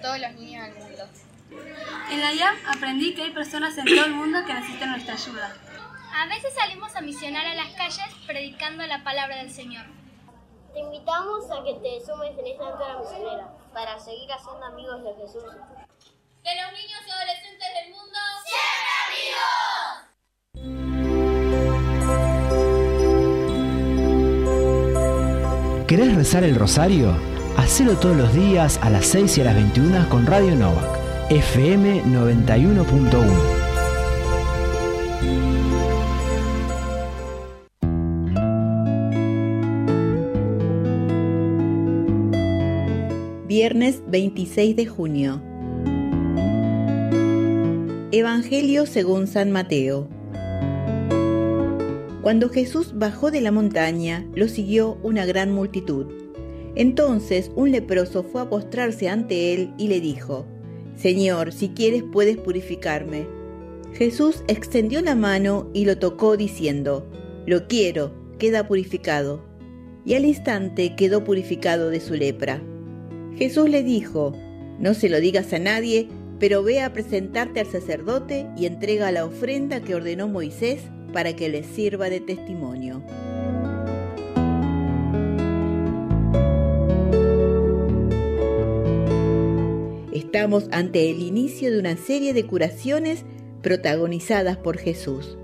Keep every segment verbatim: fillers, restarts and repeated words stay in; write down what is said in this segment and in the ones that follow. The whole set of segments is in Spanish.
todos los niños del mundo. En la I A M aprendí que hay personas en todo el mundo que necesitan nuestra ayuda. A veces salimos a misionar a las calles predicando la palabra del Señor. Te invitamos a que te sumes en esta aventura misionera para seguir haciendo amigos de Jesús. Que los niños y adolescentes del mundo ¡siempre amigos! ¿Querés rezar el rosario? Hacelo todos los días a las seis y a las veintiuna con Radio Novak, F M noventa y uno punto uno. Viernes veintiséis de junio. Evangelio según San Mateo. Cuando Jesús bajó de la montaña, lo siguió una gran multitud. Entonces un leproso fue a postrarse ante él y le dijo: Señor, si quieres puedes purificarme. Jesús extendió la mano y lo tocó diciendo: Lo quiero, queda purificado. Y al instante quedó purificado de su lepra. Jesús le dijo: No se lo digas a nadie, pero ve a presentarte al sacerdote y entrega la ofrenda que ordenó Moisés para que les sirva de testimonio. Estamos ante el inicio de una serie de curaciones protagonizadas por Jesús.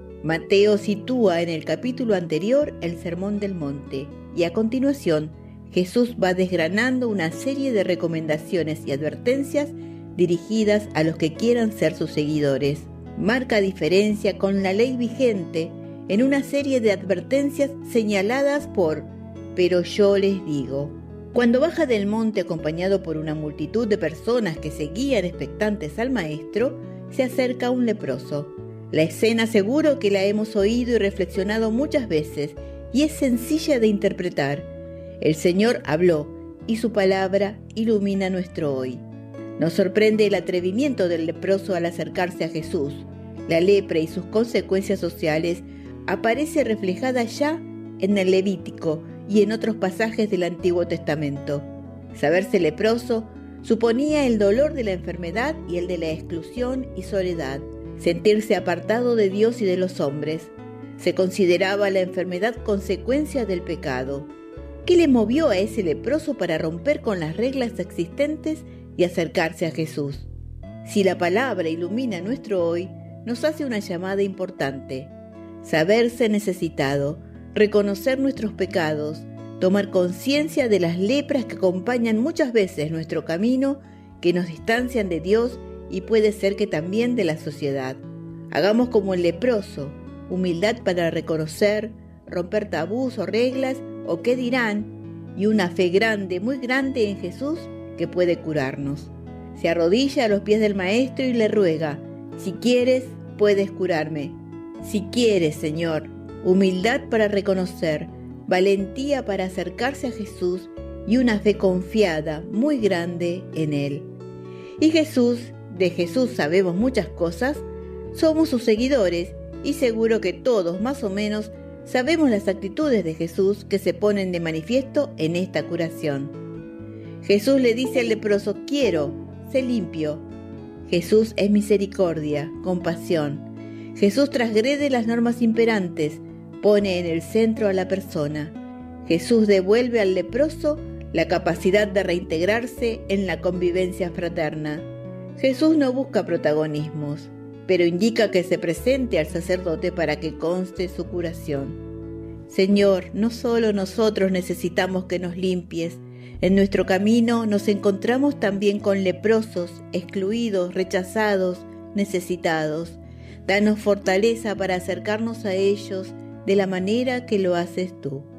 Mateo sitúa en el capítulo anterior el Sermón del Monte y a continuación Jesús va desgranando una serie de recomendaciones y advertencias dirigidas a los que quieran ser sus seguidores. Marca diferencia con la ley vigente en una serie de advertencias señaladas por «pero yo les digo». Cuando baja del monte acompañado por una multitud de personas que seguían expectantes al maestro, se acerca un leproso. La escena seguro que la hemos oído y reflexionado muchas veces y es sencilla de interpretar. El Señor habló y su palabra ilumina nuestro hoy. Nos sorprende el atrevimiento del leproso al acercarse a Jesús. La lepra y sus consecuencias sociales aparece reflejada ya en el Levítico y en otros pasajes del Antiguo Testamento. Saberse leproso suponía el dolor de la enfermedad y el de la exclusión y soledad, sentirse apartado de Dios y de los hombres. Se consideraba la enfermedad consecuencia del pecado. ¿Qué le movió a ese leproso para romper con las reglas existentes y acercarse a Jesús? Si la palabra ilumina nuestro hoy, nos hace una llamada importante: saberse necesitado, reconocer nuestros pecados, tomar conciencia de las lepras que acompañan muchas veces nuestro camino, que nos distancian de Dios y puede ser que también de la sociedad. Hagamos como el leproso, humildad para reconocer, romper tabús o reglas o qué dirán, y una fe grande, muy grande en Jesús que puede curarnos. Se arrodilla a los pies del Maestro y le ruega: si quieres, puedes curarme. Si quieres, Señor. Humildad para reconocer, valentía para acercarse a Jesús y una fe confiada, muy grande en Él. Y Jesús, de Jesús sabemos muchas cosas, somos sus seguidores y seguro que todos más o menos sabemos las actitudes de Jesús que se ponen de manifiesto en esta curación. Jesús le dice al leproso: quiero, sé limpio. Jesús es misericordia, compasión. Jesús transgrede las normas imperantes, pone en el centro a la persona. Jesús devuelve al leproso la capacidad de reintegrarse en la convivencia fraterna. Jesús no busca protagonismos, pero indica que se presente al sacerdote para que conste su curación. Señor, no solo nosotros necesitamos que nos limpies. En nuestro camino nos encontramos también con leprosos, excluidos, rechazados, necesitados. Danos fortaleza para acercarnos a ellos de la manera que lo haces tú.